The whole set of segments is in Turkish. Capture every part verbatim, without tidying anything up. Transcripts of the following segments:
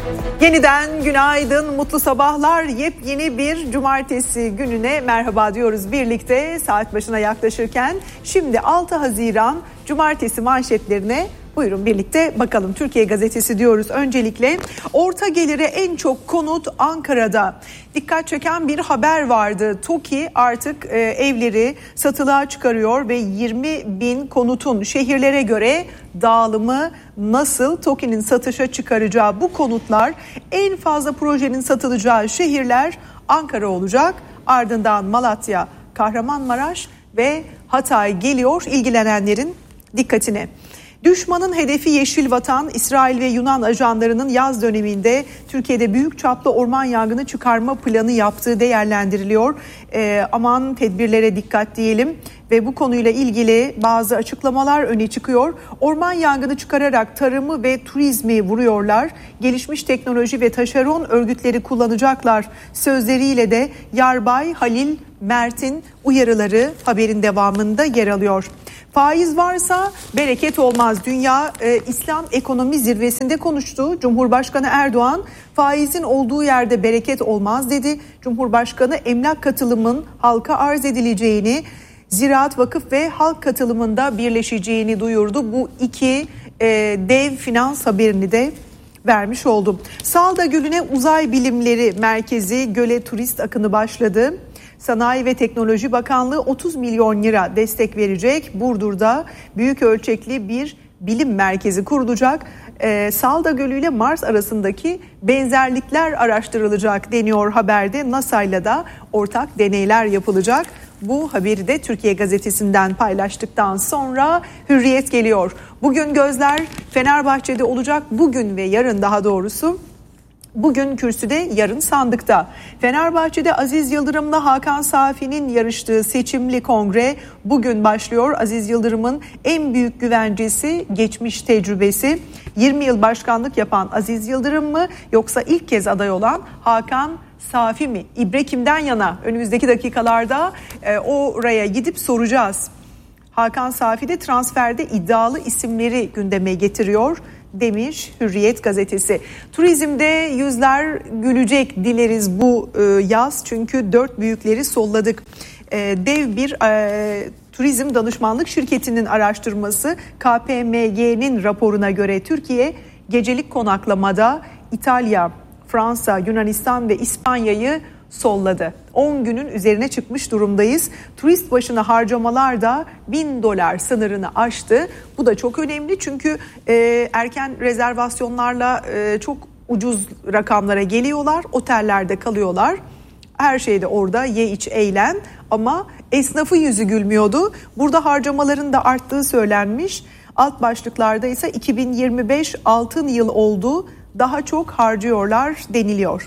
Yeniden günaydın, mutlu sabahlar. Yepyeni bir cumartesi gününe merhaba diyoruz birlikte saat başına yaklaşırken. Şimdi altı Haziran cumartesi manşetlerine buyurun birlikte bakalım. Türkiye Gazetesi diyoruz öncelikle. Orta gelire en çok konut Ankara'da. Dikkat çeken bir haber vardı. TOKİ artık e, evleri satılığa çıkarıyor ve yirmi bin konutun şehirlere göre dağılımı nasıl? TOKİ'nin satışa çıkaracağı bu konutlar, en fazla projenin satılacağı şehirler Ankara olacak. Ardından Malatya, Kahramanmaraş ve Hatay geliyor ilgilenenlerin dikkatine. Düşmanın hedefi Yeşil Vatan, İsrail ve Yunan ajanlarının yaz döneminde Türkiye'de büyük çaplı orman yangını çıkarma planı yaptığı değerlendiriliyor. Ee, aman tedbirlere dikkat diyelim ve bu konuyla ilgili bazı açıklamalar öne çıkıyor. Orman yangını çıkararak tarımı ve turizmi vuruyorlar. Gelişmiş teknoloji ve taşeron örgütleri kullanacaklar sözleriyle de Yarbay Halil Mert'in uyarıları haberin devamında yer alıyor. Faiz varsa bereket olmaz. Dünya e, İslam Ekonomi Zirvesi'nde konuştu. Cumhurbaşkanı Erdoğan faizin olduğu yerde bereket olmaz dedi. Cumhurbaşkanı emlak katılımın halka arz edileceğini, Ziraat Vakıf ve halk katılımında birleşeceğini duyurdu. Bu iki e, dev finans haberini de vermiş oldu. Salda Gölü'ne Uzay Bilimleri Merkezi göle turist akını başladı. Sanayi ve Teknoloji Bakanlığı otuz milyon lira destek verecek. Burdur'da büyük ölçekli bir bilim merkezi kurulacak. Ee, Salda Gölü ile Mars arasındaki benzerlikler araştırılacak deniyor haberde. NASA ile de ortak deneyler yapılacak. Bu haberi de Türkiye Gazetesi'nden paylaştıktan sonra Hürriyet geliyor. Bugün gözler Fenerbahçe'de olacak. Bugün ve yarın daha doğrusu. Bugün kürsüde, yarın sandıkta. Fenerbahçe'de Aziz Yıldırım'la Hakan Safi'nin yarıştığı seçimli kongre bugün başlıyor. Aziz Yıldırım'ın en büyük güvencesi geçmiş tecrübesi. yirmi yıl başkanlık yapan Aziz Yıldırım mı yoksa ilk kez aday olan Hakan Safi mi? İbre kimden yana? Önümüzdeki dakikalarda e, oraya gidip soracağız. Hakan Safi de transferde iddialı isimleri gündeme getiriyor demiş Hürriyet gazetesi. Turizmde yüzler gülecek dileriz bu e, yaz çünkü dört büyükleri solladık. E, dev bir e, turizm danışmanlık şirketinin araştırması K P M G'nin raporuna göre Türkiye gecelik konaklamada İtalya, Fransa, Yunanistan ve İspanya'yı solladı. on günün üzerine çıkmış durumdayız. Turist başına harcamalar da bin dolar sınırını aştı. Bu da çok önemli çünkü e, erken rezervasyonlarla e, çok ucuz rakamlara geliyorlar. Otellerde kalıyorlar. Her şeyde orada ye iç eğlen ama esnafın yüzü gülmüyordu. Burada harcamaların da arttığı söylenmiş. Alt başlıklarda ise iki bin yirmi beş altın yıl oldu. Daha çok harcıyorlar deniliyor.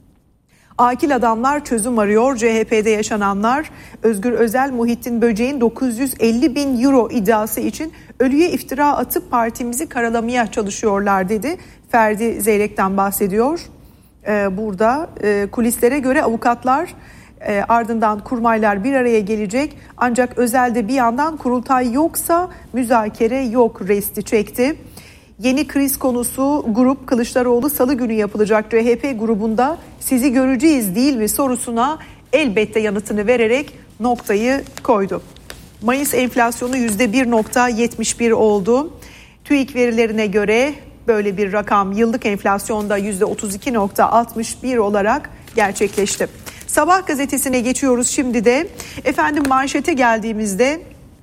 Akil adamlar çözüm arıyor. C H P'de yaşananlar. Özgür Özel, Muhittin Böceğin dokuz yüz elli bin euro iddiası için ölüye iftira atıp partimizi karalamaya çalışıyorlar dedi. Ferdi Zeyrek'ten bahsediyor. Ee, burada e, kulislere göre avukatlar e, ardından kurmaylar bir araya gelecek. Ancak Özel'de bir yandan kurultay yoksa müzakere yok resti çekti. Yeni kriz konusu grup Kılıçdaroğlu Salı günü yapılacak C H P grubunda sizi göreceğiz değil mi sorusuna elbette yanıtını vererek noktayı koydu. Mayıs enflasyonu yüzde bir virgül yetmiş bir oldu. TÜİK verilerine göre böyle bir rakam yıllık enflasyonda yüzde otuz iki virgül altmış bir olarak gerçekleşti. Sabah gazetesine geçiyoruz şimdi de. Efendim manşete geldiğimizde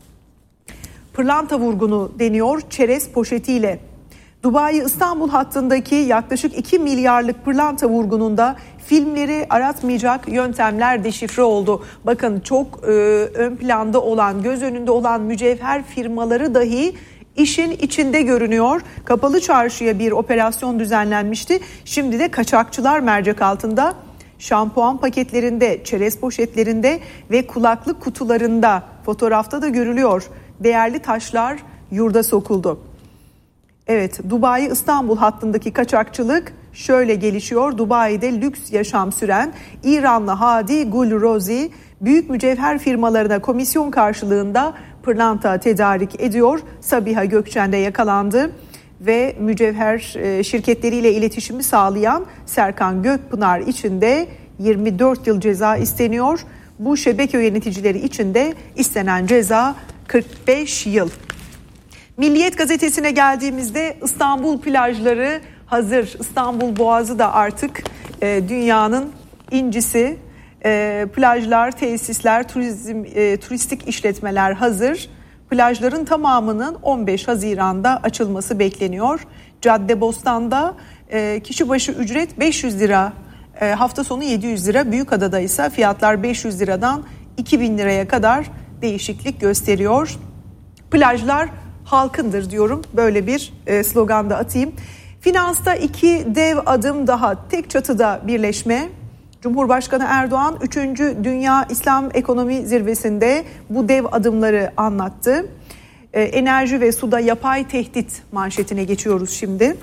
pırlanta vurgunu deniyor çerez poşetiyle. Dubai-İstanbul hattındaki yaklaşık iki milyarlık pırlanta vurgununda filmleri aratmayacak yöntemler deşifre oldu. Bakın çok e, ön planda olan, göz önünde olan mücevher firmaları dahi işin içinde görünüyor. Kapalı Çarşı'ya bir operasyon düzenlenmişti. Şimdi de kaçakçılar mercek altında. Şampuan paketlerinde, çerez poşetlerinde ve kulaklık kutularında fotoğrafta da görülüyor. Değerli taşlar yurda sokuldu. Evet, Dubai-İstanbul hattındaki kaçakçılık şöyle gelişiyor. Dubai'de lüks yaşam süren İranlı Hadi Gulrozi büyük mücevher firmalarına komisyon karşılığında pırlanta tedarik ediyor. Sabiha Gökçen'de yakalandı ve mücevher şirketleriyle iletişimi sağlayan Serkan Gökpınar için de yirmi dört yıl ceza isteniyor. Bu şebeke yöneticileri için de istenen ceza kırk beş yıl. Milliyet gazetesine geldiğimizde İstanbul plajları hazır. İstanbul Boğazı da artık e, dünyanın incisi. E, plajlar, tesisler, turizm, e, turistik işletmeler hazır. Plajların tamamının on beş Haziran'da açılması bekleniyor. Caddebostan'da e, kişi başı ücret beş yüz lira, e, hafta sonu yedi yüz lira. Büyükada'da ise fiyatlar beş yüz liradan iki bin liraya kadar değişiklik gösteriyor. Plajlar halkındır diyorum. Böyle bir e, slogan da atayım. Finansta iki dev adım daha, tek çatıda birleşme. Cumhurbaşkanı Erdoğan üçüncü Dünya İslam Ekonomi Zirvesi'nde bu dev adımları anlattı. Ee, enerji ve suda yapay tehdit manşetine geçiyoruz şimdi.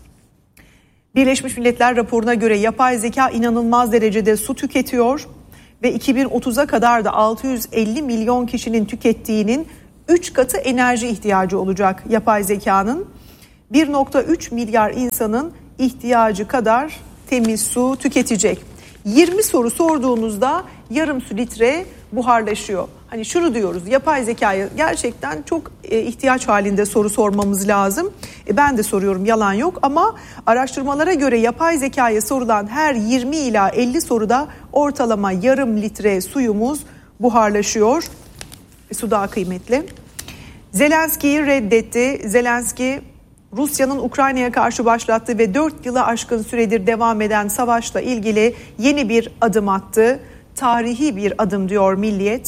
Birleşmiş Milletler raporuna göre yapay zeka inanılmaz derecede su tüketiyor ve iki bin otuza kadar da altı yüz elli milyon kişinin tükettiğinin üç katı enerji ihtiyacı olacak yapay zekanın. bir virgül üç milyar insanın ihtiyacı kadar temiz su tüketecek. yirmi soru sorduğunuzda yarım su litre buharlaşıyor. Hani şunu diyoruz, yapay zekaya gerçekten çok e, ihtiyaç halinde soru sormamız lazım. E, ben de soruyorum, yalan yok, ama araştırmalara göre yapay zekaya sorulan her yirmi ila elli soruda ortalama yarım litre suyumuz buharlaşıyor. E, su daha kıymetli. Zelenski'yi reddetti. Zelenski Rusya'nın Ukrayna'ya karşı başlattığı ve dört yılı aşkın süredir devam eden savaşla ilgili yeni bir adım attı. Tarihi bir adım diyor Milliyet.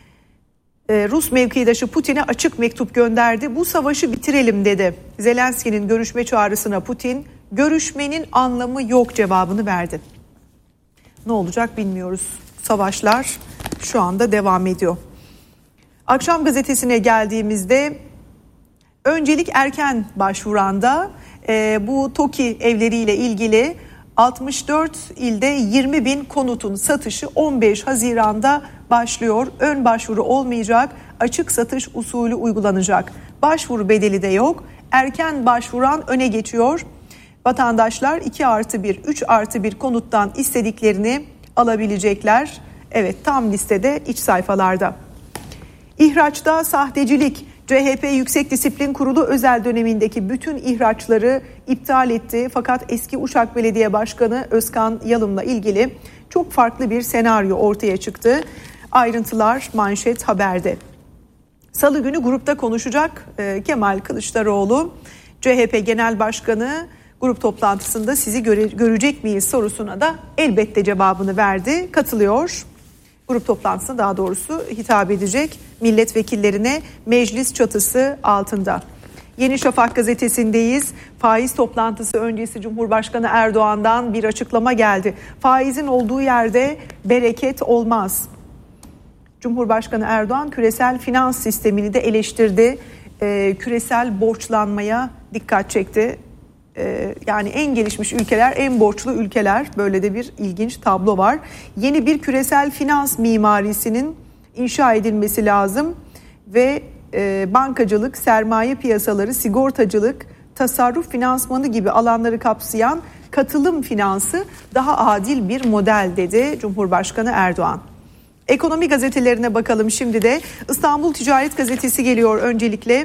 Ee, Rus mevkidaşı Putin'e açık mektup gönderdi. Bu savaşı bitirelim dedi. Zelenski'nin görüşme çağrısına Putin, görüşmenin anlamı yok cevabını verdi. Ne olacak bilmiyoruz. Savaşlar şu anda devam ediyor. Akşam gazetesine geldiğimizde öncelik erken başvuranda e, bu TOKİ evleriyle ilgili altmış dört ilde yirmi bin konutun satışı on beş Haziran'da başlıyor. Ön başvuru olmayacak, açık satış usulü uygulanacak. Başvuru bedeli de yok. Erken başvuran öne geçiyor. Vatandaşlar iki artı bir, üç artı bir konuttan istediklerini alabilecekler. Evet, tam listede iç sayfalarda. İhraçta sahtecilik. C H P Yüksek Disiplin Kurulu özel dönemindeki bütün ihraçları iptal etti. Fakat eski Uşak Belediye Başkanı Özkan Yalım'la ilgili çok farklı bir senaryo ortaya çıktı. Ayrıntılar manşet haberde. Salı günü grupta konuşacak Kemal Kılıçdaroğlu. C H P Genel Başkanı grup toplantısında sizi göre, görecek miyiz sorusuna da elbette cevabını verdi. Katılıyor. Grup toplantısına daha doğrusu hitap edecek milletvekillerine meclis çatısı altında. Yeni Şafak gazetesindeyiz. Faiz toplantısı öncesi Cumhurbaşkanı Erdoğan'dan bir açıklama geldi. Faizin olduğu yerde bereket olmaz. Cumhurbaşkanı Erdoğan küresel finans sistemini de eleştirdi. Ee, küresel borçlanmaya dikkat çekti. Yani en gelişmiş ülkeler, en borçlu ülkeler, böyle de bir ilginç tablo var. Yeni bir küresel finans mimarisinin inşa edilmesi lazım ve bankacılık, sermaye piyasaları, sigortacılık, tasarruf finansmanı gibi alanları kapsayan katılım finansı daha adil bir model dedi Cumhurbaşkanı Erdoğan. Ekonomi gazetelerine bakalım şimdi de. İstanbul Ticaret Gazetesi geliyor öncelikle.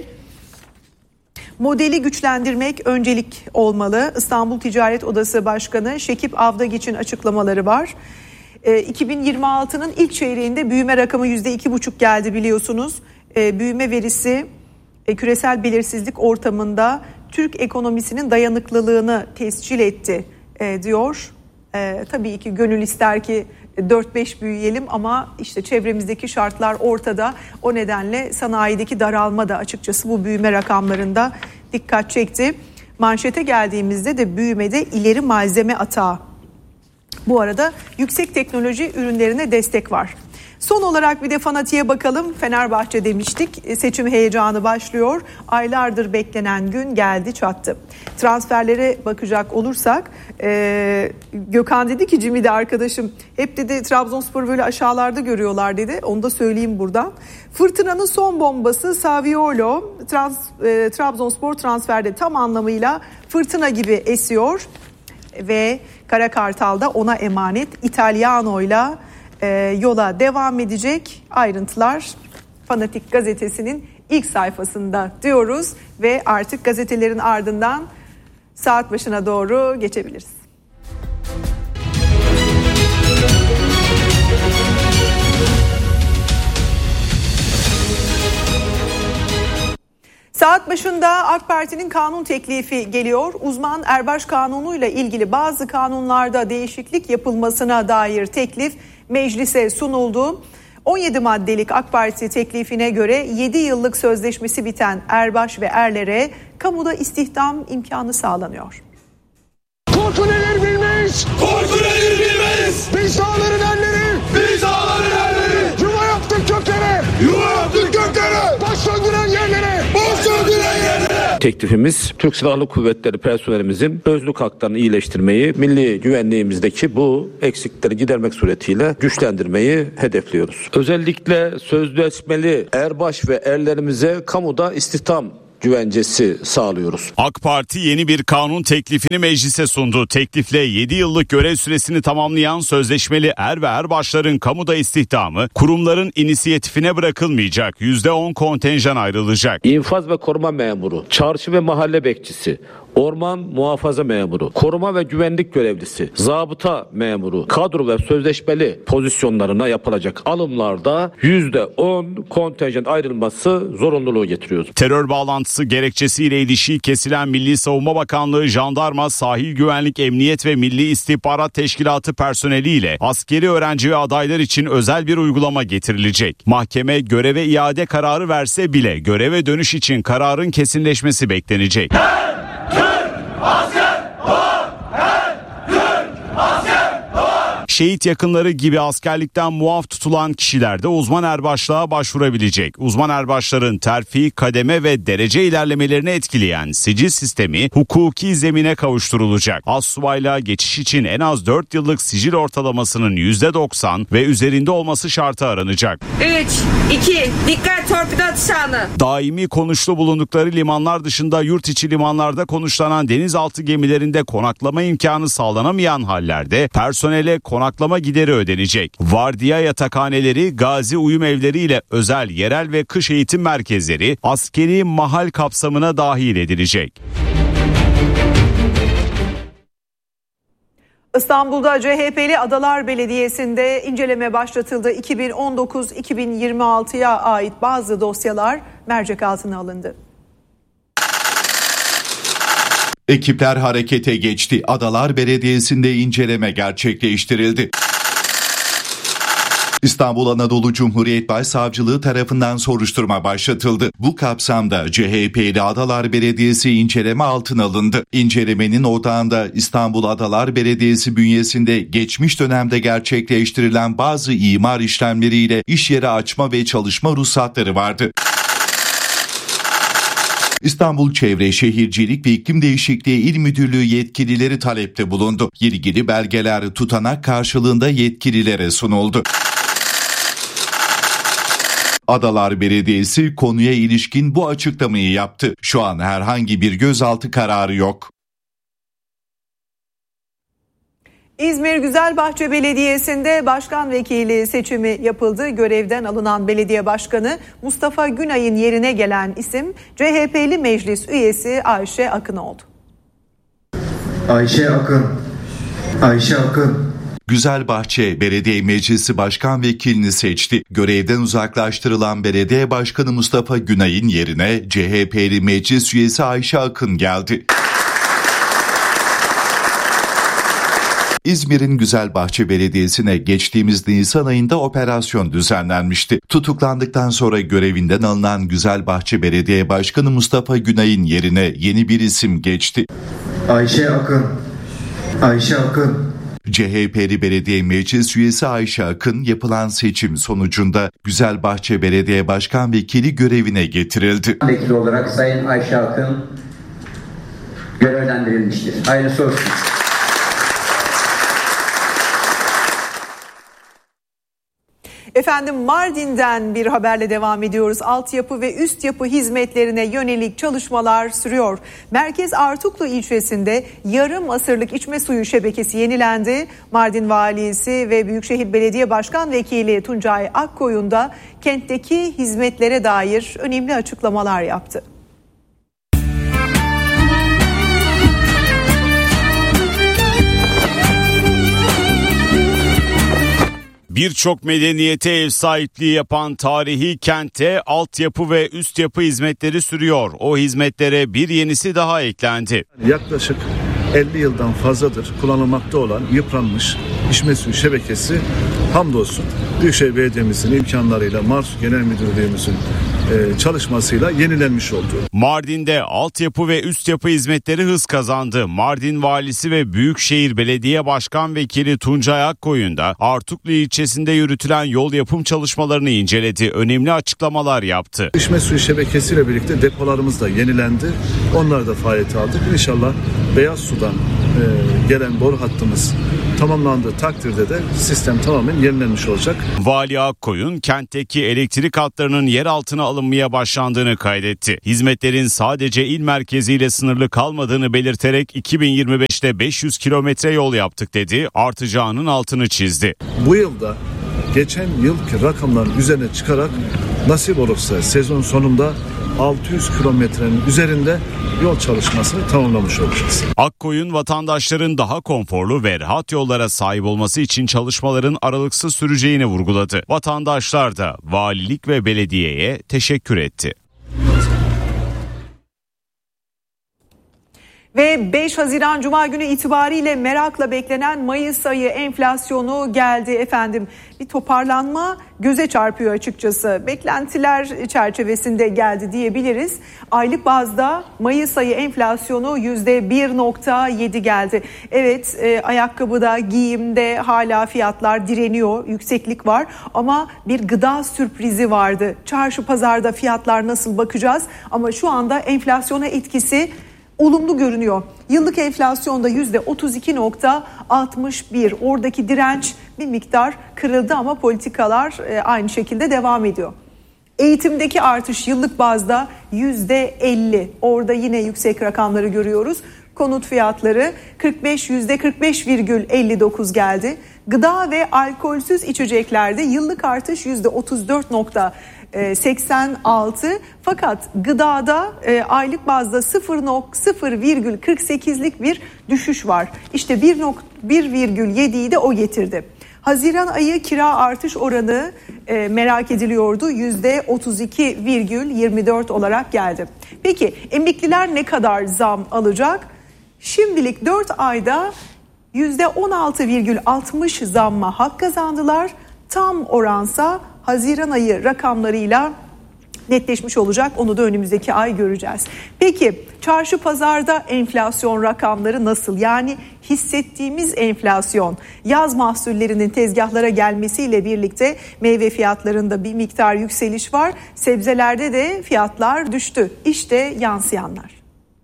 Modeli güçlendirmek öncelik olmalı. İstanbul Ticaret Odası Başkanı Şekip Avdagiç'in açıklamaları var. E, iki bin yirmi altının ilk çeyreğinde büyüme rakamı yüzde iki buçuk geldi biliyorsunuz. E, büyüme verisi e, küresel belirsizlik ortamında Türk ekonomisinin dayanıklılığını tescil etti e, diyor. E, tabii ki gönül ister ki dört beş büyüyelim ama işte çevremizdeki şartlar ortada. O nedenle sanayideki daralma da açıkçası bu büyüme rakamlarında dikkat çekti. Manşete geldiğimizde de büyümede ileri malzeme atağı. Bu arada yüksek teknoloji ürünlerine destek var. Son olarak bir de fanatiğe bakalım. Fenerbahçe demiştik. Seçim heyecanı başlıyor. Aylardır beklenen gün geldi çattı. Transferlere bakacak olursak e, Gökhan dedi ki Cimi de arkadaşım hep dedi Trabzonspor böyle aşağılarda görüyorlar dedi. Onu da söyleyeyim buradan. Fırtınanın son bombası Saviolo. Trans, e, Trabzonspor transferde tam anlamıyla fırtına gibi esiyor. Ve Kara Kartal'da ona emanet İtalyano'yla e, yola devam edecek. Ayrıntılar Fanatik gazetesinin ilk sayfasında diyoruz ve artık gazetelerin ardından saat başına doğru geçebiliriz. Saat başında AK Parti'nin kanun teklifi geliyor. Uzman Erbaş Kanunu'yla ilgili bazı kanunlarda değişiklik yapılmasına dair teklif meclise sunuldu. on yedi maddelik AK Parti teklifine göre yedi yıllık sözleşmesi biten erbaş ve erlere kamuda istihdam imkanı sağlanıyor. Korku nedir bilmeyiz. Korku nedir bilmeyiz. Biz dağların erleri. Biz dağların erleri. Yuva yaptık göklere. Yuva yaptık göklere. Baş söndüren yerlere. Baş söndüren yerlere. Teklifimiz Türk Silahlı Kuvvetleri personelimizin özlük haklarını iyileştirmeyi, milli güvenliğimizdeki bu eksikleri gidermek suretiyle güçlendirmeyi hedefliyoruz. Özellikle sözleşmeli erbaş ve erlerimize kamuda istihdam güvencesi sağlıyoruz. AK Parti yeni bir kanun teklifini meclise sundu. Teklifle yedi yıllık görev süresini tamamlayan sözleşmeli er ve erbaşların kamuda istihdamı kurumların inisiyatifine bırakılmayacak. yüzde on kontenjan ayrılacak. İnfaz ve koruma memuru, çarşı ve mahalle bekçisi, orman muhafaza memuru, koruma ve güvenlik görevlisi, zabıta memuru, kadro ve sözleşmeli pozisyonlarına yapılacak alımlarda yüzde on kontenjan ayrılması zorunluluğu getiriyoruz. Terör bağlantısı gerekçesiyle ilişiği kesilen Milli Savunma Bakanlığı, Jandarma, Sahil Güvenlik, Emniyet ve Milli İstihbarat Teşkilatı personeliyle askeri öğrenci ve adaylar için özel bir uygulama getirilecek. Mahkeme göreve iade kararı verse bile göreve dönüş için kararın kesinleşmesi beklenecek. Şehit yakınları gibi askerlikten muaf tutulan kişiler de uzman erbaşlığa başvurabilecek. Uzman erbaşların terfi, kademe ve derece ilerlemelerini etkileyen sicil sistemi hukuki zemine kavuşturulacak. Astsubaylığa geçiş için en az dört yıllık sicil ortalamasının yüzde doksan ve üzerinde olması şartı aranacak. üç, iki, dikkat torpido atış anı. Daimi konuşlu bulundukları limanlar dışında yurt içi limanlarda konuşlanan denizaltı gemilerinde konaklama imkanı sağlanamayan hallerde personele konaklama gideri ödenecek. Vardiya yatakhaneleri, gazi uyum evleri ile özel yerel ve kış eğitim merkezleri askeri mahal kapsamına dahil edilecek. İstanbul'da C H P'li Adalar Belediyesi'nde inceleme başlatıldı. iki bin on dokuz iki bin yirmi altıya ait bazı dosyalar mercek altına alındı. Ekipler harekete geçti. Adalar Belediyesi'nde inceleme gerçekleştirildi. İstanbul Anadolu Cumhuriyet Başsavcılığı tarafından soruşturma başlatıldı. Bu kapsamda C H P'li Adalar Belediyesi inceleme altına alındı. İncelemenin odağında İstanbul Adalar Belediyesi bünyesinde geçmiş dönemde gerçekleştirilen bazı imar işlemleriyle iş yeri açma ve çalışma ruhsatları vardı. İstanbul Çevre Şehircilik ve İklim Değişikliği İl Müdürlüğü yetkilileri talepte bulundu. İlgili belgeler tutanak karşılığında yetkililere sunuldu. Adalar Belediyesi konuya ilişkin bu açıklamayı yaptı. Şu an herhangi bir gözaltı kararı yok. İzmir Güzelbahçe Belediyesi'nde başkan vekili seçimi yapıldı. Görevden alınan belediye başkanı Mustafa Günay'ın yerine gelen isim C H P'li meclis üyesi Ayşe Akın oldu. Ayşe Akın, Ayşe Akın. Güzelbahçe Belediye Meclisi Başkan Vekilini seçti. Görevden uzaklaştırılan belediye başkanı Mustafa Günay'ın yerine C H P'li meclis üyesi Ayşe Akın geldi. İzmir'in Güzelbahçe Belediyesi'ne geçtiğimiz Nisan ayında operasyon düzenlenmişti. Tutuklandıktan sonra görevinden alınan Güzelbahçe Belediye Başkanı Mustafa Günay'ın yerine yeni bir isim geçti. Ayşe Akın, Ayşe Akın. C H P'li belediye meclis üyesi Ayşe Akın yapılan seçim sonucunda Güzelbahçe Belediye Başkan Vekili görevine getirildi. Vekili olarak Sayın Ayşe Akın görevlendirilmiştir. Hayırlısı olsun. Efendim Mardin'den bir haberle devam ediyoruz. Altyapı ve üst yapı hizmetlerine yönelik çalışmalar sürüyor. Merkez Artuklu ilçesinde yarım asırlık içme suyu şebekesi yenilendi. Mardin Valisi ve Büyükşehir Belediye Başkan Vekili Tuncay Akkoyun da kentteki hizmetlere dair önemli açıklamalar yaptı. Birçok medeniyete ev sahipliği yapan tarihi kente altyapı ve üst yapı hizmetleri sürüyor. O hizmetlere bir yenisi daha eklendi. Yaklaşık elli yıldan fazladır kullanılmakta olan yıpranmış içme suyu şebekesi hamdolsun Büyükşehir Belediye'mizin imkanlarıyla, Mars Genel Müdürlüğümüzün çalışmasıyla yenilenmiş oldu. Mardin'de altyapı ve üst yapı hizmetleri hız kazandı. Mardin Valisi ve Büyükşehir Belediye Başkan Vekili Tuncay Akkoyun da Artuklu ilçesinde yürütülen yol yapım çalışmalarını inceledi. Önemli açıklamalar yaptı. İçme suyu şebekesiyle birlikte depolarımız da yenilendi. Onlar da faaliyete aldık. İnşallah Beyaz Su'dan e, gelen boru hattımız tamamlandığı takdirde de sistem tamamen yenilenmiş olacak. Vali Akkoyun kentteki elektrik hatlarının yer altına alınmaya başlandığını kaydetti. Hizmetlerin sadece il merkeziyle sınırlı kalmadığını belirterek iki bin yirmi beşte beş yüz kilometre yol yaptık dedi. Artacağının altını çizdi. Bu yılda geçen yılki rakamların üzerine çıkarak nasip olursa sezon sonunda altı yüz kilometrenin üzerinde yol çalışmasını tamamlamış olacağız. Akkoyun vatandaşların daha konforlu ve rahat yollara sahip olması için çalışmaların aralıksız süreceğini vurguladı. Vatandaşlar da valilik ve belediyeye teşekkür etti. Ve beş Haziran Cuma günü itibariyle merakla beklenen Mayıs ayı enflasyonu geldi efendim. Bir toparlanma göze çarpıyor açıkçası. Beklentiler çerçevesinde geldi diyebiliriz. Aylık bazda Mayıs ayı enflasyonu yüzde bir virgül yedi geldi. Evet, e, ayakkabıda, giyimde hala fiyatlar direniyor, yükseklik var ama bir gıda sürprizi vardı. Çarşı pazarda fiyatlar nasıl bakacağız ama şu anda enflasyona etkisi olumlu görünüyor. Yıllık enflasyonda yüzde otuz iki virgül altmış bir. Oradaki direnç bir miktar kırıldı ama politikalar aynı şekilde devam ediyor. Eğitimdeki artış yıllık bazda yüzde elli. Orada yine yüksek rakamları görüyoruz. Konut fiyatları kırk beş yüzde kırk beş virgül elli dokuz geldi. Gıda ve alkolsüz içeceklerde yıllık artış yüzde otuz dört virgül seksen altı, fakat gıdada e, aylık bazda sıfır virgül kırk sekizlik bir düşüş var. İşte bir virgül yediyi de o getirdi. Haziran ayı kira artış oranı e, merak ediliyordu. yüzde otuz iki virgül yirmi dört olarak geldi. Peki emekliler ne kadar zam alacak? Şimdilik dört ayda yüzde on altı virgül altmış zamma hak kazandılar. Tam oransa Haziran ayı rakamlarıyla netleşmiş olacak. Onu da önümüzdeki ay göreceğiz. Peki çarşı pazarda enflasyon rakamları nasıl? Yani hissettiğimiz enflasyon, yaz mahsullerinin tezgahlara gelmesiyle birlikte meyve fiyatlarında bir miktar yükseliş var. Sebzelerde de fiyatlar düştü. İşte yansıyanlar.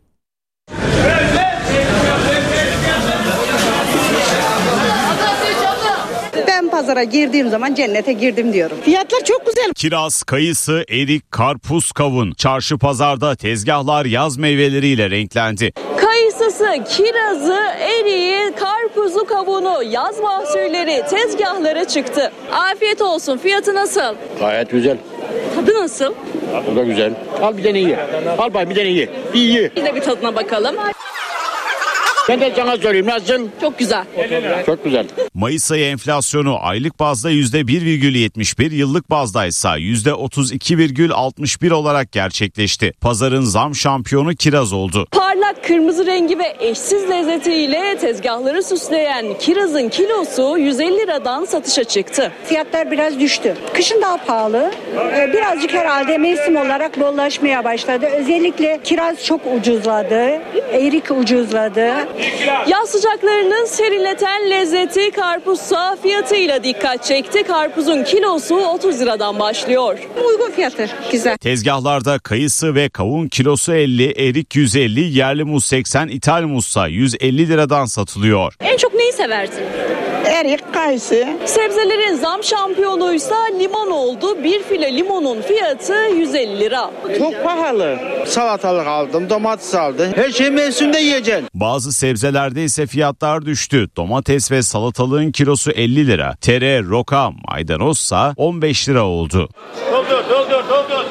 Pazara girdiğim zaman cennete girdim diyorum. Fiyatlar çok güzel. Kiraz, kayısı, erik, karpuz, kavun. Çarşı pazarda tezgahlar yaz meyveleriyle renklendi. Kayısısı, kirazı, eriği, karpuzu, kavunu, yaz mahsulleri tezgahlara çıktı. Afiyet olsun. Fiyatı nasıl? Gayet güzel. Tadı nasıl? O da güzel. Al bir tane ye. Al bay bir tane ye. İyi ye. Bir de bir tadına bakalım. Ben de sana söyleyeyim, nasıl? Çok güzel. Çok güzel. Mayıs ayı enflasyonu aylık bazda yüzde bir virgül yetmiş bir, yıllık bazdaysa yüzde otuz iki virgül altmış bir olarak gerçekleşti. Pazarın zam şampiyonu kiraz oldu. Parlak kırmızı rengi ve eşsiz lezzetiyle tezgahları süsleyen kirazın kilosu yüz elli liradan satışa çıktı. Fiyatlar biraz düştü. Kışın daha pahalı. Ee, birazcık herhalde mevsim olarak bollaşmaya başladı. Özellikle kiraz çok ucuzladı. Erik ucuzladı. Yaz sıcaklarının serinleten lezzeti karpuzsa fiyatıyla dikkat çekti. Karpuzun kilosu otuz liradan başlıyor. Uygun fiyatı, güzel. Tezgahlarda kayısı ve kavun kilosu elli, erik yüz elli, yerli muz seksen, ithal muzsa yüz elli liradan satılıyor. En çok neyi seversin? Erik, kayısı. Sebzelerin zam şampiyonuysa limon oldu. Bir filo limonun fiyatı yüz elli lira. Çok pahalı. Salatalık aldım, domates aldım. Her şey mevsimde yiyeceksin. Bazı sebzelerde ise fiyatlar düştü. Domates ve salatalığın kilosu elli lira. Tere, roka, maydanozsa on beş lira oldu. Doldur, doldur, doldur.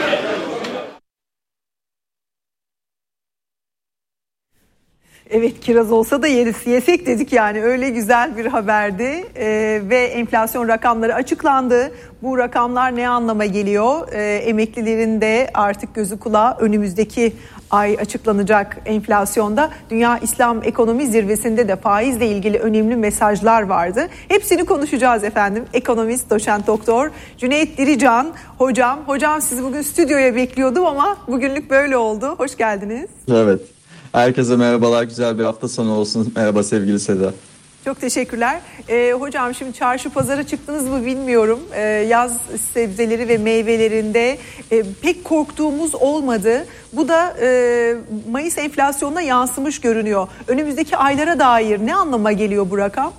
Evet, kiraz olsa da yeriz, yesek dedik yani, öyle güzel bir haberdi. Ee, ve enflasyon rakamları açıklandı. Bu rakamlar ne anlama geliyor? Ee, emeklilerin de artık gözü kulağı önümüzdeki ay açıklanacak enflasyonda. Dünya İslam Ekonomi Zirvesi'nde de faizle ilgili önemli mesajlar vardı. Hepsini konuşacağız efendim. Ekonomist, doçent doktor Cüneyt Dirican hocam. Hocam sizi bugün stüdyoya bekliyordum ama bugünlük böyle oldu. Hoş geldiniz. Evet. Herkese merhabalar, güzel bir hafta sonu olsun. Merhaba sevgili Seda. Çok teşekkürler. Ee, hocam şimdi çarşı pazara çıktınız mı bilmiyorum. Ee, yaz sebzeleri ve meyvelerinde e, pek korktuğumuz olmadı. Bu da e, Mayıs enflasyonuna yansımış görünüyor. Önümüzdeki aylara dair ne anlama geliyor bu rakam?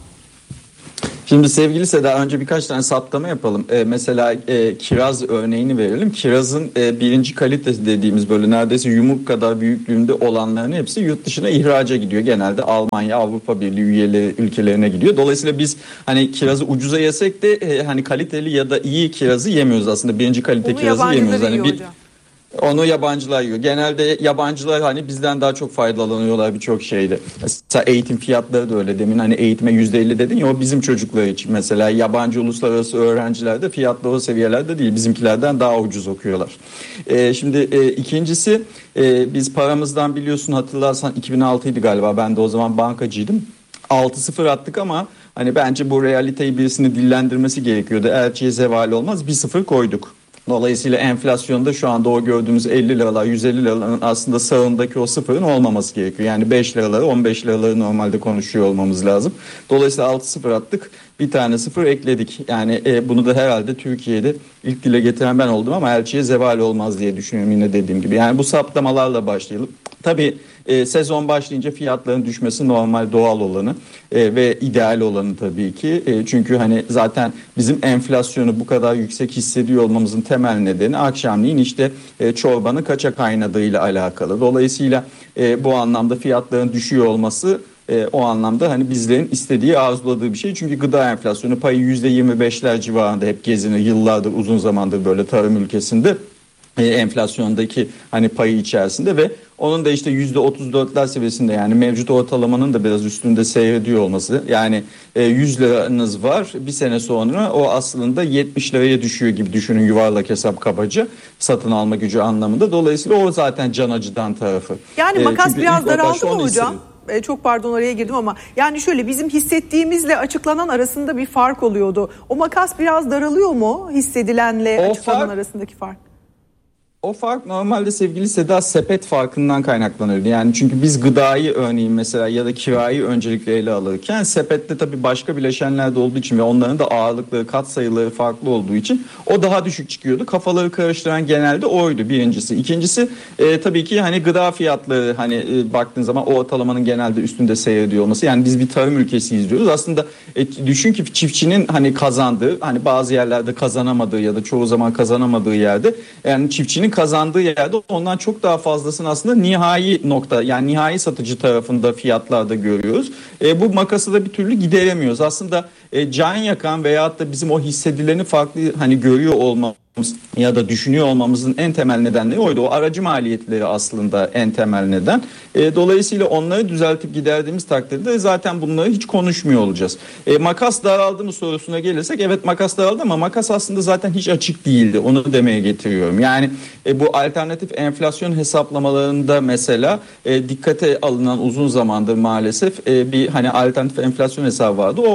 Şimdi sevgili Seda, önce birkaç tane saptama yapalım. Ee, mesela e, kiraz örneğini verelim. Kirazın e, birinci kalitesi dediğimiz böyle neredeyse yumruk kadar büyüklüğünde olanların hepsi yurt dışına ihraca gidiyor. Genelde Almanya, Avrupa Birliği üyeleri ülkelerine gidiyor. Dolayısıyla biz hani kirazı ucuza yesek de e, hani kaliteli ya da iyi kirazı yemiyoruz aslında. Birinci kalite Onu kirazı yemiyoruz. Hani bir, hocam. Onu yabancılar yiyor. Genelde yabancılar hani bizden daha çok faydalanıyorlar birçok şeyde. Mesela eğitim fiyatları da öyle. Demin hani eğitime yüzde elli dedin ya, o bizim çocuklar için. Mesela yabancı uluslararası öğrenciler de fiyatları o seviyelerde değil. Bizimkilerden daha ucuz okuyorlar. Ee, şimdi e, ikincisi e, biz paramızdan, biliyorsun, hatırlarsan iki bin altıydı galiba. Ben de o zaman bankacıydım. altı sıfır attık ama hani bence bu realiteyi birisini dillendirmesi gerekiyordu. Elçiye zeval olmaz, bir sıfır koyduk. Dolayısıyla enflasyonda şu anda o gördüğümüz elli liralar, yüz elli liraların aslında sağındaki o sıfırın olmaması gerekiyor. Yani beş liraları, on beş liraları normalde konuşuyor olmamız lazım. Dolayısıyla altı sıfır attık, bir tane sıfır ekledik. Yani e, bunu da herhalde Türkiye'de ilk dile getiren ben oldum ama elçiye zeval olmaz diye düşünüyorum yine dediğim gibi. Yani bu saptamalarla başlayalım. Tabii e, sezon başlayınca fiyatların düşmesi normal, doğal olanı e, ve ideal olanı tabii ki. E, çünkü hani zaten bizim enflasyonu bu kadar yüksek hissediyor olmamızın temel nedeni akşamleyin işte e, çorbanın kaça kaynadığıyla alakalı. Dolayısıyla e, bu anlamda fiyatların düşüyor olması e, o anlamda hani bizlerin istediği, arzuladığı bir şey. Çünkü gıda enflasyonu payı yüzde yirmi beşler civarında hep gezinir yıllardır, uzun zamandır böyle tarım ülkesinde. E, enflasyondaki hani payı içerisinde ve onun da işte yüzde otuz dörtler seviyesinde, yani mevcut ortalamanın da biraz üstünde seyrediyor olması. Yani e, yüz liranız var, bir sene sonra o aslında yetmiş liraya düşüyor gibi düşünün, yuvarlak hesap kabaca, satın alma gücü anlamında. Dolayısıyla o zaten can acıdan tarafı. Yani makas e, biraz daraldı mı hocam? E, çok pardon, oraya girdim ama yani şöyle, bizim hissettiğimizle açıklanan arasında bir fark oluyordu. O makas biraz daralıyor mu hissedilenle o açıklanan fark... arasındaki fark? O fark normalde sevgili Seda sepet farkından kaynaklanırdı. Yani çünkü biz gıdayı örneğin mesela ya da kirayı öncelikle ele alırken sepette tabii başka bileşenler de olduğu için ve onların da ağırlıkları, katsayıları farklı olduğu için o daha düşük çıkıyordu. Kafaları karıştıran genelde oydu birincisi. İkincisi e, tabii ki hani gıda fiyatları hani e, baktığın zaman ortalamanın genelde üstünde seyrediyor olması. Yani biz bir tarım ülkesi izliyoruz. Aslında e, düşün ki çiftçinin hani kazandığı, hani bazı yerlerde kazanamadığı ya da çoğu zaman kazanamadığı yerde, yani çiftçinin kazandığı yerde ondan çok daha fazlasını aslında nihai nokta, yani nihai satıcı tarafında fiyatlarda görüyoruz. E, bu makası da bir türlü gideremiyoruz. Aslında e, can yakan veyahut da bizim o hissedileni farklı hani görüyor olmamız ya da düşünüyor olmamızın en temel nedenleri oydu. O aracı maliyetleri aslında en temel neden. E, dolayısıyla onları düzeltip giderdiğimiz takdirde zaten bunları hiç konuşmuyor olacağız. E, makas daraldı mı sorusuna gelirsek, evet makas daraldı ama makas aslında zaten hiç açık değildi. Onu demeye getiriyorum. Yani e, bu alternatif enflasyon hesaplamalarında mesela e, dikkate alınan uzun zamandır maalesef e, bir hani alternatif enflasyon hesabı vardı. O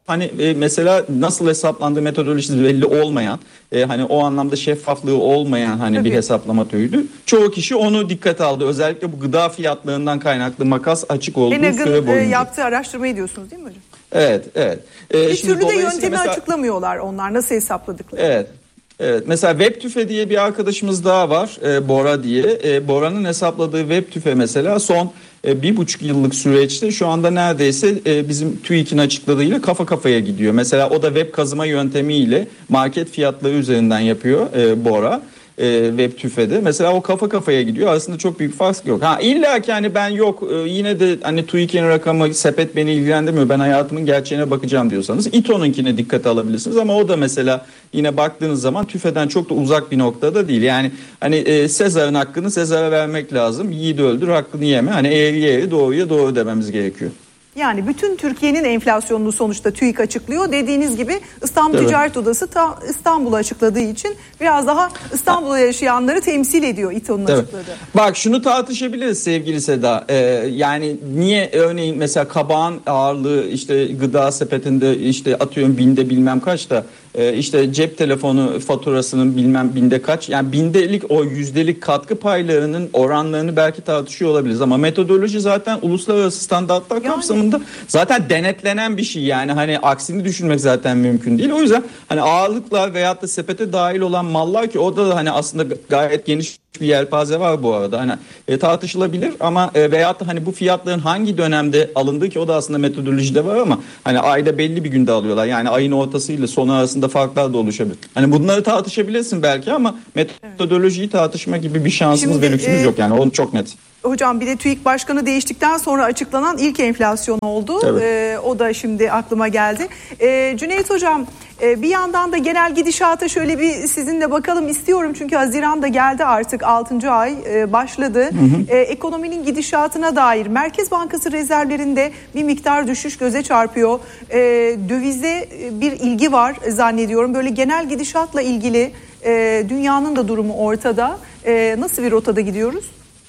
hani e, mesela nasıl hesaplandığı metodolojisi belli olmayan, e, hani o anlamda şeffaflığı olmayan hani Tabii. bir hesaplama türüydü. Çoğu kişi onu dikkate aldı. Özellikle bu gıda fiyatlarından kaynaklı makas açık olduğu Enag'ın süre boyunca. E, yaptığı araştırmayı diyorsunuz değil mi hocam? Evet, evet. E, bir türlü de yöntemi mesela açıklamıyorlar onlar nasıl hesapladıkları. Evet. Evet, mesela WebTÜFE diye bir arkadaşımız daha var, e, Bora diye. E, Bora'nın hesapladığı WebTÜFE mesela son e, bir buçuk yıllık süreçte şu anda neredeyse e, bizim TÜİK'in açıkladığıyla kafa kafaya gidiyor. Mesela o da web kazıma yöntemiyle market fiyatları üzerinden yapıyor e, Bora. E, WebTÜFE'de. Mesela o kafa kafaya gidiyor. Aslında çok büyük fark yok. Ha illa ki hani ben yok e, yine de hani TÜİK'in rakamı sepet beni ilgilendirmiyor. Ben hayatımın gerçeğine bakacağım diyorsanız İTO'nunkine dikkate alabilirsiniz ama o da mesela yine baktığınız zaman TÜFE'den çok da uzak bir noktada değil. Yani hani e, Sezar'ın hakkını Sezar'a vermek lazım. Yiğidi öldür hakkını yeme. Hani eğriye eğri doğruya doğru dememiz gerekiyor. Yani bütün Türkiye'nin enflasyonunu sonuçta TÜİK açıklıyor. Dediğiniz gibi İstanbul evet. Ticaret Odası ta İstanbul'u açıkladığı için biraz daha İstanbul'da yaşayanları temsil ediyor İTO'nun evet. açıkladığı. Bak şunu tartışabiliriz sevgili Seda. Ee, yani niye örneğin mesela kabağın ağırlığı işte gıda sepetinde işte atıyorum binde bilmem kaç da e, işte cep telefonu faturasının bilmem binde kaç. Yani bindelik o yüzdelik katkı paylarının oranlarını belki tartışıyor olabiliriz ama metodoloji zaten uluslararası standartlar yani. kapsamında zaten denetlenen bir şey yani hani aksini düşünmek zaten mümkün değil. O yüzden hani ağırlıklar veyahut da sepete dahil olan mallar ki orada da hani aslında gayet geniş bir yelpaze var bu arada. Hani e, tartışılabilir ama e, veyahut da hani bu fiyatların hangi dönemde alındığı ki o da aslında metodolojide var ama hani ayda belli bir günde alıyorlar. Yani ayın ortasıyla sonu arasında farklar da oluşabilir. Hani bunları tartışabilirsin belki ama metodolojiyi evet. tartışma gibi bir şansımız Şimdi, ve lüksümüz e, yok yani onu çok net. Hocam bir de TÜİK Başkanı değiştikten sonra açıklanan ilk enflasyon oldu. Evet. Ee, o da şimdi aklıma geldi. Ee, Cüneyt Hocam e, bir yandan da genel gidişata şöyle bir sizinle bakalım istiyorum. Çünkü Haziran da geldi artık altıncı ay e, başladı. Hı hı. E, ekonominin gidişatına dair Merkez Bankası rezervlerinde bir miktar düşüş göze çarpıyor. E, dövize bir ilgi var zannediyorum. Böyle genel gidişatla ilgili e, dünyanın da durumu ortada. E, nasıl bir rotada gidiyoruz?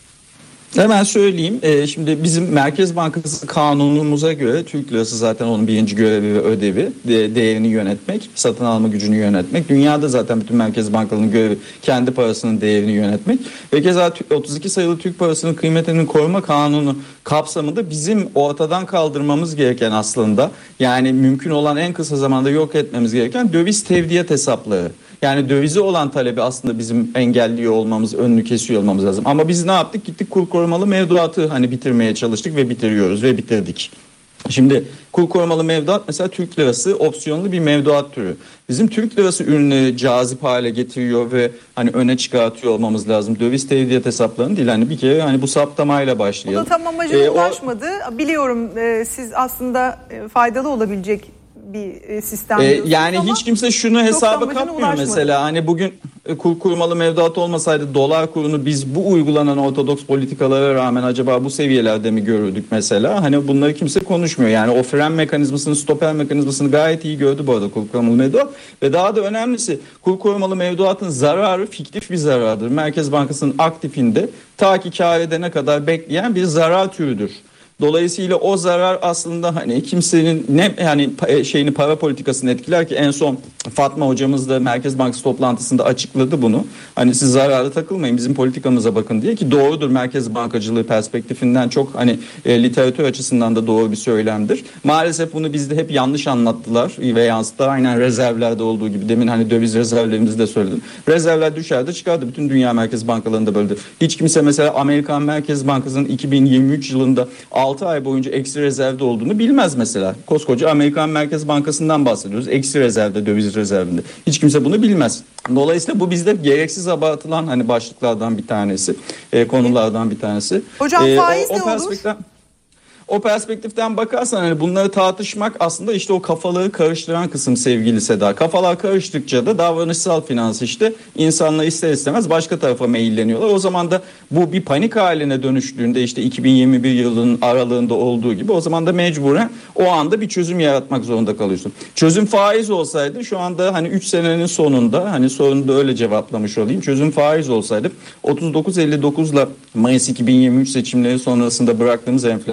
Hemen söyleyeyim. Ee, şimdi bizim Merkez Bankası kanunumuza göre Türk lirası zaten onun birinci görevi ve ödevi. De, değerini yönetmek, satın alma gücünü yönetmek. Dünyada zaten bütün merkez bankalarının görevi kendi parasının değerini yönetmek. Ve keza otuz iki sayılı Türk parasının kıymetinin koruma kanunu kapsamında bizim ortadan kaldırmamız gereken aslında yani mümkün olan en kısa zamanda yok etmemiz gereken döviz tevdiat hesapları. Yani dövize olan talebi aslında bizim engelliyor olmamız, önünü kesiyor olmamız lazım. Ama biz ne yaptık? Gittik kur korumalı mevduatı hani bitirmeye çalıştık ve bitiriyoruz ve bitirdik. Şimdi kur korumalı mevduat mesela Türk lirası opsiyonlu bir mevduat türü. Bizim Türk lirası ürünleri cazip hale getiriyor ve hani öne çıkartıyor olmamız lazım. Döviz tevdiat hesaplarını değil hani bir kere hani bu saptamayla başlayalım. Bu da tam amacına ee, ulaşmadı. O... Biliyorum e, siz aslında e, faydalı olabilecek bir sistem ee, yani hiç kimse şunu hesaba katmıyor mesela hani bugün kur korumalı mevduat olmasaydı dolar kurunu biz bu uygulanan ortodoks politikalara rağmen acaba bu seviyelerde mi görürdük mesela hani bunları kimse konuşmuyor yani o fren mekanizmasını stoper mekanizmasını gayet iyi gördü bu arada kur korumalı mevduat ve daha da önemlisi kur korumalı mevduatın zararı fiktif bir zarardır. Merkez Bankası'nın aktifinde ta ki kâr edene kadar bekleyen bir zarar türüdür. Dolayısıyla o zarar aslında hani kimsenin ne yani şeyini para politikasını etkiler ki en son Fatma hocamız da Merkez Bankası toplantısında açıkladı bunu. Hani siz zarara takılmayın bizim politikamıza bakın diye ki doğrudur merkez bankacılığı perspektifinden çok hani e, literatür açısından da doğru bir söylemdir. Maalesef bunu bizde hep yanlış anlattılar ve yansıttılar. Aynen rezervlerde olduğu gibi demin hani döviz rezervlerimizi de söyledim. Rezervler düşerdi çıkardı bütün dünya merkez bankalarında böyledir. Hiç kimse mesela Amerikan Merkez Bankası'nın iki bin yirmi üç yılında altı ay boyunca eksi rezervde olduğunu bilmez mesela. Koskoca Amerikan Merkez Bankası'ndan bahsediyoruz. Eksi rezervde, döviz rezervinde. Hiç kimse bunu bilmez. Dolayısıyla bu bizde gereksiz abartılan hani başlıklardan bir tanesi, e, konulardan bir tanesi. Hocam e, faiz o, o ne perspektiften, olur? O perspektiften bakarsan hani bunları tartışmak aslında işte o kafaları karıştıran kısım sevgili Seda. Kafalar karıştıkça da davranışsal finans işte insanlar ister istemez başka tarafa meyilleniyorlar. O zaman da bu bir panik haline dönüştüğünde işte iki bin yirmi bir yılının aralığında olduğu gibi o zaman da mecburen o anda bir çözüm yaratmak zorunda kalıyorsun. Çözüm faiz olsaydı şu anda hani üç senenin sonunda hani sorunu da öyle cevaplamış olayım. Çözüm faiz olsaydı otuz dokuz elli dokuzla Mayıs iki bin yirmi üç seçimleri sonrasında bıraktığımız enflasyon bugün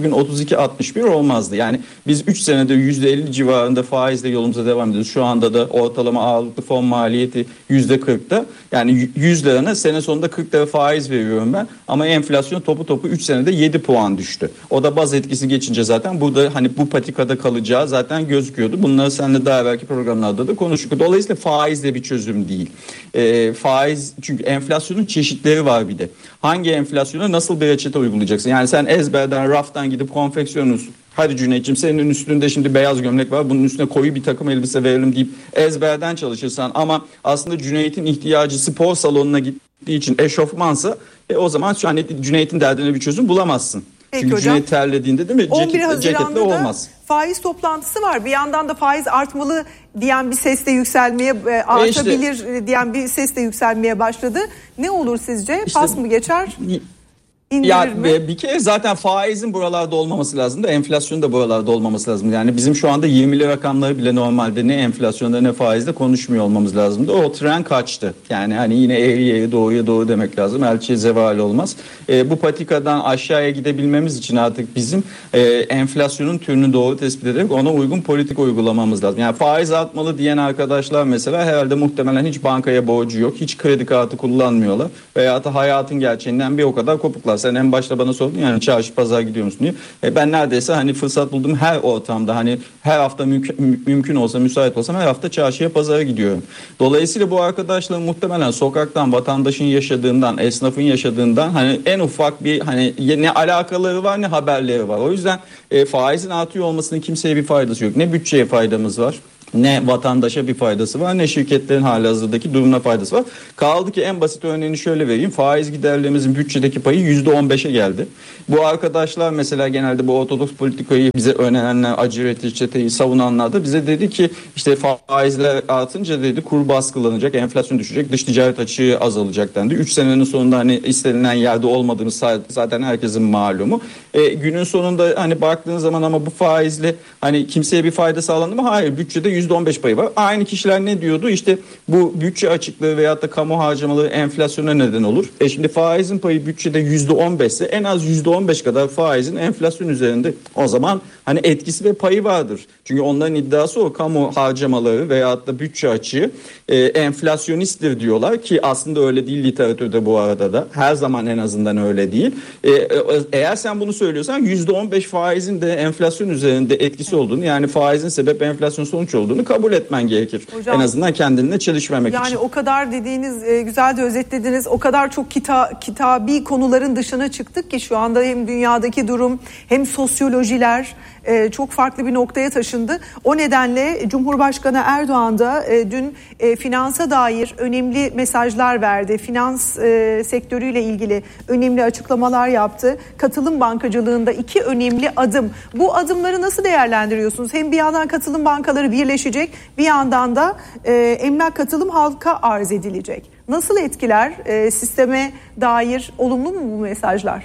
bugün otuz iki altmış bir olmazdı. Yani biz üç senede yüzde elli civarında faizle yolumuza devam ediyoruz. Şu anda da ortalama ağırlıklı fon maliyeti yüzde kırkta. Yani yüz lirana sene sonunda kırk lira faiz veriyorum ben. Ama enflasyon topu topu üç senede yedi puan düştü. O da baz etkisi geçince zaten burada hani bu patikada kalacağı zaten gözüküyordu. Bunları seninle daha evvelki programlarda da konuştuk. Dolayısıyla faiz de bir çözüm değil. E, faiz çünkü enflasyonun çeşitleri var bir de. Hangi enflasyona nasıl bir reçete uygulayacaksın? Yani sen ezberden raftan gidip konfeksiyonuz. Hadi Cüneyt'ciğim senin üstünde şimdi beyaz gömlek var. Bunun üstüne koyu bir takım elbise verelim deyip ezberden çalışırsan ama aslında Cüneyt'in ihtiyacı spor salonuna gittiği için eşofmansa e, o zaman şu an Cüneyt'in derdine bir çözüm bulamazsın. Peki çünkü hocam, Cüneyt terlediğinde değil mi? on bir Ceketle, ceketle olmaz. Faiz toplantısı var. Bir yandan da faiz artmalı diyen bir ses de yükselmeye artabilir işte, diyen bir ses de yükselmeye başladı. Ne olur sizce? İşte, pas mı geçer? İndirir ya mi? Bir kere zaten faizin buralarda olmaması lazım da enflasyonun da buralarda olmaması lazım. Yani bizim şu anda yirmili rakamları bile normalde ne enflasyonda ne faizde konuşmuyor olmamız lazımdı. O tren kaçtı. Yani hani yine eğri eğri doğruya doğru demek lazım. Elçiye zeval olmaz. E, bu patikadan aşağıya gidebilmemiz için artık bizim e, enflasyonun türünü doğru tespit ederek ona uygun politik uygulamamız lazım. Yani faiz artmalı diyen arkadaşlar mesela herhalde muhtemelen hiç bankaya borcu yok. Hiç kredi kartı kullanmıyorlar. Veya da hayatın gerçeğinden bir o kadar kopuklar. Sen en başta bana sordun yani çarşı pazar gidiyor musun diye. E ben neredeyse hani fırsat bulduğum her ortamda hani her hafta mümkün, mümkün olsa müsait olsam her hafta çarşıya pazara gidiyorum. Dolayısıyla bu arkadaşlar muhtemelen sokaktan vatandaşın yaşadığından, esnafın yaşadığından hani en ufak bir hani ne alakaları var ne haberleri var. O yüzden e, faizin artıyor olmasının kimseye bir faydası yok. Ne bütçeye faydamız var, ne vatandaşa bir faydası var, ne şirketlerin halihazırdaki durumuna faydası var. Kaldı ki en basit örneğini şöyle vereyim. Faiz giderlerimizin bütçedeki payı yüzde on beşe geldi. Bu arkadaşlar mesela genelde bu ortodoks politikayı bize önerenler, acı reçeteyi savunanlar da bize dedi ki işte faizler artınca dedi kur baskılanacak, enflasyon düşecek, dış ticaret açığı azalacak dendi. üç senenin sonunda hani istenilen yerde olmadığımız zaten herkesin malumu. E, günün sonunda hani baktığın zaman ama bu faizle hani kimseye bir fayda sağlandı mı? Hayır, bütçede yüzde on beş payı var. Aynı kişiler ne diyordu? İşte bu bütçe açıklığı veyahut da kamu harcamaları enflasyona neden olur. E şimdi faizin payı bütçede yüzde on beş ise en az yüzde on beş kadar faizin enflasyon üzerinde o zaman hani etkisi ve payı vardır. Çünkü onların iddiası o, kamu harcamaları veyahut da bütçe açığı e, enflasyonisttir diyorlar ki aslında öyle değil literatürde bu arada da. Her zaman en azından öyle değil. E, eğer sen bunu söylüyorsan yüzde on beş faizin de enflasyon üzerinde etkisi olduğunu yani faizin sebep enflasyon sonuç olduğunu kabul etmen gerekir. Hocam, en azından kendinle çelişmemek yani için. Yani o kadar dediğiniz e, güzel de özetlediniz. O kadar çok kita, kitabi konuların dışına çıktık ki şu anda hem dünyadaki durum hem sosyolojiler e, çok farklı bir noktaya taşındı. O nedenle Cumhurbaşkanı Erdoğan da e, dün e, finansa dair önemli mesajlar verdi. Finans e, sektörüyle ilgili önemli açıklamalar yaptı. Katılım bankacılığında iki önemli adım. Bu adımları nasıl değerlendiriyorsunuz? Hem bir yandan katılım bankaları birleşecek, bir yandan da e, emlak katılım halka arz edilecek. Nasıl etkiler e, sisteme dair, olumlu mu bu mesajlar?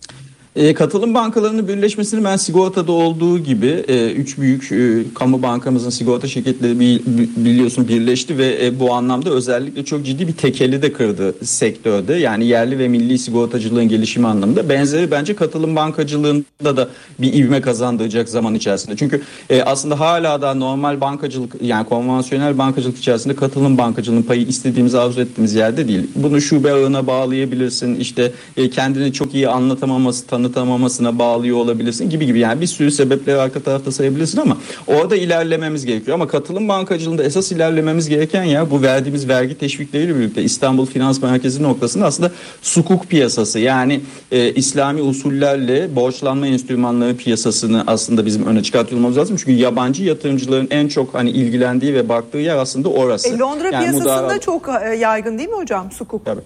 E, katılım bankalarının birleşmesini ben sigortada olduğu gibi e, üç büyük e, kamu bankamızın sigorta şirketleri bi, biliyorsun birleşti ve e, bu anlamda özellikle çok ciddi bir tekeli de kırdı sektörde. Yani yerli ve milli sigortacılığın gelişimi anlamında. Benzeri bence katılım bankacılığında da bir ivme kazandıracak zaman içerisinde. Çünkü e, aslında hala da normal bankacılık yani konvansiyonel bankacılık içerisinde katılım bankacılığının payı istediğimiz, arzu ettiğimiz yerde değil. Bunu şube ağına bağlayabilirsin. İşte e, kendini çok iyi anlatamaması, tanı tanıtamamasına bağlıyor olabilirsin gibi gibi yani bir sürü sebepleri arka tarafta sayabilirsin ama orada ilerlememiz gerekiyor. Ama katılım bankacılığında esas ilerlememiz gereken ya bu verdiğimiz vergi teşvikleriyle birlikte İstanbul Finans Merkezi noktasında aslında sukuk piyasası yani e, İslami usullerle borçlanma enstrümanları piyasasını aslında bizim öne çıkartılmamız lazım. Çünkü yabancı yatırımcıların en çok hani ilgilendiği ve baktığı yer aslında orası. E, Londra yani piyasasında mudara... çok yaygın değil mi hocam sukuk? Tabii.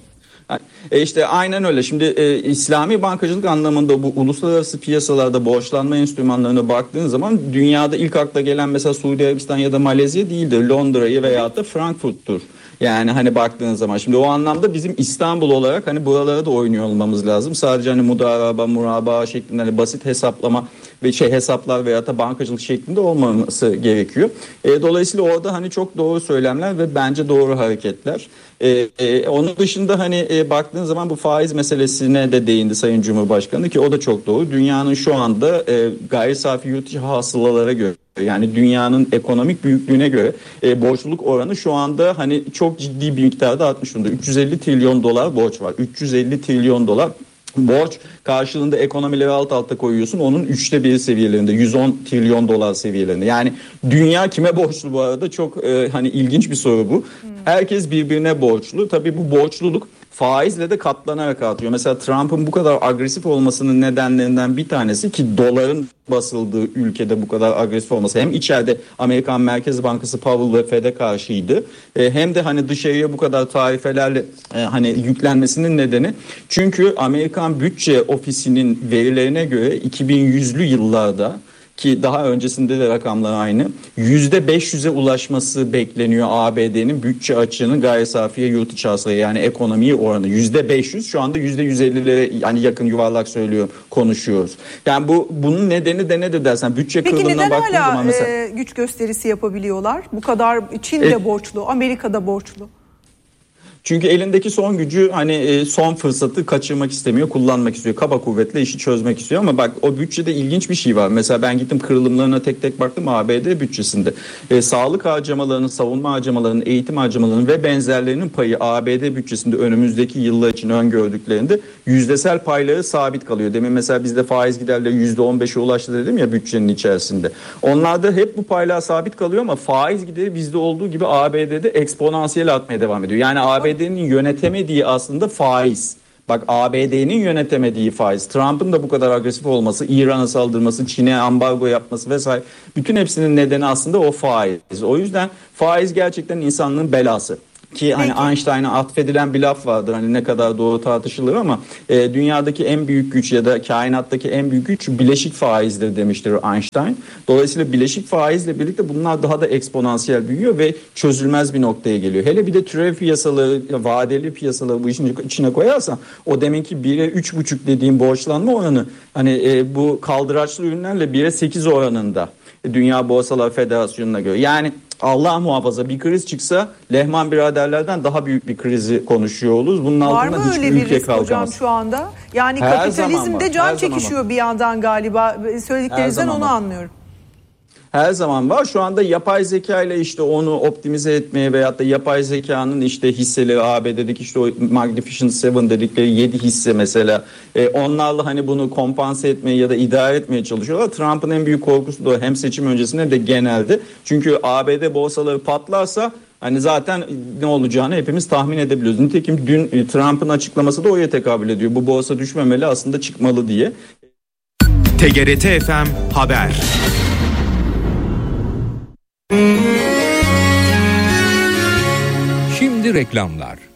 E işte aynen öyle. Şimdi e, İslami bankacılık anlamında bu uluslararası piyasalarda borçlanma enstrümanlarına baktığın zaman dünyada ilk akla gelen mesela Suudi Arabistan ya da Malezya değildir. Londra'yı veya da Frankfurt'tur. Yani hani baktığın zaman şimdi o anlamda bizim İstanbul olarak hani buralara da oynuyor olmamız lazım. Sadece hani mudaraba, muraba şeklinde hani basit hesaplama ve şey hesaplar veya da bankacılık şeklinde olmaması gerekiyor. E, dolayısıyla orada hani çok doğru söylemler ve bence doğru hareketler. E, e, onun dışında hani e, baktığın zaman bu faiz meselesine de değindi Sayın Cumhurbaşkanı ki o da çok doğru. Dünyanın şu anda e, gayri safi yurt içi hasılalara göre, yani dünyanın ekonomik büyüklüğüne göre e, borçluluk oranı şu anda hani çok ciddi bir miktarda artmış durumda. üç yüz elli trilyon dolar borç var. üç yüz elli trilyon dolar borç karşılığında ekonomileri alt alta koyuyorsun. Onun üçte biri seviyelerinde, yüz on trilyon dolar seviyelerinde. Yani dünya kime borçlu bu arada? Çok e, hani ilginç bir soru bu. Herkes birbirine borçlu. Tabii bu borçluluk faizle de katlanarak artıyor. Mesela Trump'ın bu kadar agresif olmasının nedenlerinden bir tanesi ki doların basıldığı ülkede bu kadar agresif olması. Hem içeride Amerikan Merkez Bankası Powell ve Fed'e karşıydı. E, hem de hani dışarıya bu kadar tarifelerle e, hani yüklenmesinin nedeni. Çünkü Amerikan Bütçe Ofisi'nin verilerine göre iki bin yüzlü yıllarda ki daha öncesinde de rakamlar aynı. yüzde beş yüze ulaşması bekleniyor A B D'nin bütçe açığının gayri safiye yurt içi hasılaya yani ekonomiye oranı. yüzde beş yüz şu anda yüzde yüz ellilere yani yakın yuvarlak söylüyor konuşuyoruz. Yani bu bunun nedeni de nedir dersen bütçe Peki kırılımına baktığın hala, zaman mesela. e, güç gösterisi yapabiliyorlar? Bu kadar Çin de E, borçlu, Amerika da borçlu. Çünkü elindeki son gücü hani son fırsatı kaçırmak istemiyor, kullanmak istiyor. Kaba kuvvetle işi çözmek istiyor ama bak o bütçede ilginç bir şey var. Mesela ben gittim kırılımlarına tek tek baktım A B D bütçesinde. E, sağlık harcamalarının, savunma harcamalarının, eğitim harcamalarının ve benzerlerinin payı A B D bütçesinde önümüzdeki yıllar için öngördüklerinde yüzdesel payları sabit kalıyor. Demin mesela bizde faiz giderleri yüzde on beşe ulaştı dedim ya bütçenin içerisinde. Onlarda hep bu paylar sabit kalıyor ama faiz gideri bizde olduğu gibi A B D'de eksponansiyel artmaya devam ediyor. Yani A B D'nin yönetemediği aslında faiz. Bak A B D'nin yönetemediği faiz. Trump'ın da bu kadar agresif olması, İran'a saldırması, Çin'e ambargo yapması vesaire. Bütün hepsinin nedeni aslında o faiz. O yüzden faiz gerçekten insanlığın belası. Ki hani Peki. Einstein'a atfedilen bir laf vardır hani ne kadar doğru tartışılır ama e, dünyadaki en büyük güç ya da kainattaki en büyük güç bileşik faizdir demiştir Einstein. Dolayısıyla bileşik faizle birlikte bunlar daha da eksponansiyel büyüyor ve çözülmez bir noktaya geliyor. Hele bir de türev piyasaları, vadeli piyasaları bu işin içine koyarsan o deminki bire üç buçuk dediğim borçlanma oranı hani e, bu kaldıraçlı ürünlerle bire sekiz oranında Dünya Borsalar Federasyonu'na göre. Yani Allah muhafaza bir kriz çıksa Lehman biraderlerden daha büyük bir krizi konuşuyor oluruz. Bunun var altında mı hiçbir öyle bir ülke risk kalkamaz. hocam şu anda? Yani Her kapitalizmde can çekişiyor bir yandan galiba. Söylediklerinizden onu var. anlıyorum. Her zaman var. Şu anda yapay zeka ile işte onu optimize etmeye veyahut da yapay zekanın işte hisseleri A B D'deki işte o Magnificent Seven dedikleri yedi hisse mesela e, onlarla hani bunu kompanse etmeye ya da idare etmeye çalışıyorlar. Trump'ın en büyük korkusu da hem seçim öncesinde de genelde. Çünkü A B D borsaları patlarsa hani zaten ne olacağını hepimiz tahmin edebiliyoruz. Nitekim dün Trump'ın açıklaması da oya tekabül ediyor. Bu borsa düşmemeli aslında çıkmalı diye. T G R T F M Haber. Şimdi reklamlar.